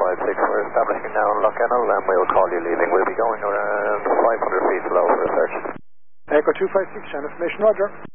we're establishing now on Lough Ennell, and we'll call you leaving. We'll be going around 500 feet below for a search. Echo 256, channel information, roger.